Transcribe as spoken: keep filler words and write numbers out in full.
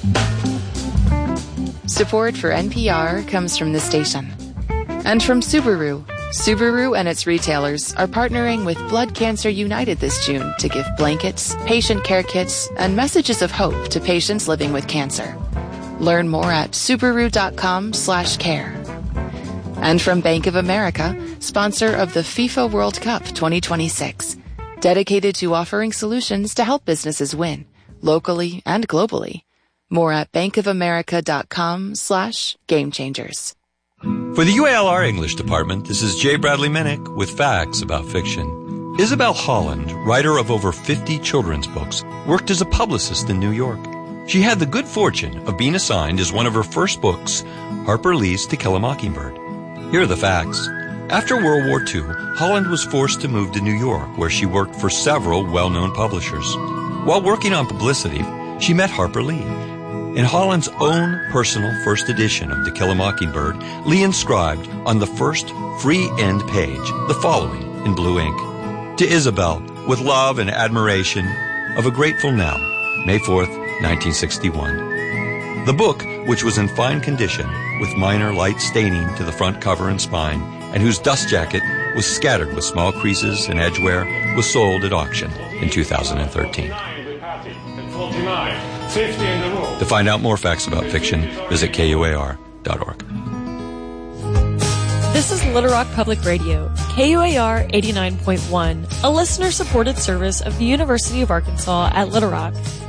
Support for N P R comes from the station. And from Subaru. Subaru and its retailers are partnering with Blood Cancer United this June to give blankets, patient care kits, and messages of hope to patients living with cancer. Learn more at Subaru.com slash care. And from Bank of America, sponsor of the FIFA World Cup twenty twenty-six, dedicated to offering solutions to help businesses win, locally and globally. More at bankofamerica.com slash game changers. For the U A L R English Department, this is J. Bradley Minnick with facts about fiction. Isabel Holland, writer of over fifty children's books, worked as a publicist in New York. She had the good fortune of being assigned as one of her first books, Harper Lee's To Kill a Mockingbird. Here are the facts. After World War Two, Holland was forced to move to New York, where she worked for several well-known publishers. While working on publicity, she met Harper Lee. In Holland's own personal first edition of To Kill a Mockingbird, Lee inscribed on the first free end page the following in blue ink. To Isabel, with love and admiration of a grateful now, May fourth, nineteen sixty-one. The book, which was in fine condition, with minor light staining to the front cover and spine, and whose dust jacket was scattered with small creases and edgeware, was sold at auction in two thousand thirteen. To find out more facts about fiction, visit K U A R dot org. This is Little Rock Public Radio, K U A R eighty-nine point one, a listener-supported service of the University of Arkansas at Little Rock.